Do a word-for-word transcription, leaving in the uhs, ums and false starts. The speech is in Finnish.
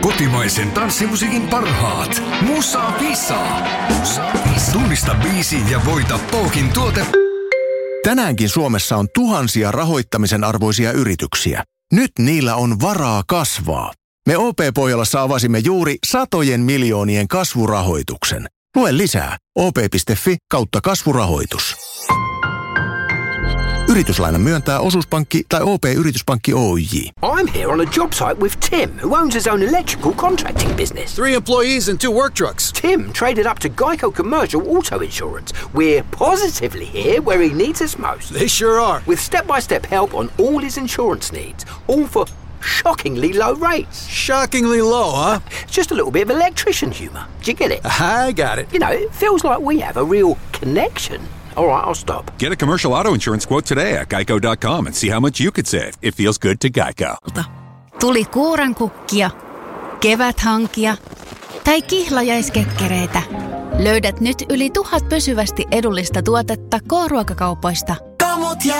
Kotimaisen tanssimusiikin parhaat. Musa Visa. Musa Visa. Tunnista biisi ja voita Pookin tuote. Tänäänkin Suomessa on tuhansia rahoittamisen arvoisia yrityksiä. Nyt niillä on varaa kasvaa. Me O P-Pohjolassa avasimme juuri satojen miljoonien kasvurahoituksen. Lue lisää op.fi kautta kasvurahoitus. Yrityslainan myöntää osuuspankki tai O P-yrityspankki Oyj. I'm here on a job site with Tim, who owns his own electrical contracting business. Three employees and two work trucks. Tim traded up to Geico Commercial Auto Insurance. We're positively here where he needs us most. They sure are. With step-by-step help on all his insurance needs, all for shockingly low rates. Shockingly low, huh? Just a little bit of electrician humour. Do you get it? I got it. You know, it feels like we have a real connection. All right, I'll stop. Get a commercial auto insurance quote today at geico dot com and see how much you could save. It feels good to Geico. Tuli kuurankukkia, keväthankia tai kihlajaiskekkereitä. Löydät nyt yli tuhat pysyvästi edullista tuotetta K-ruokakaupoista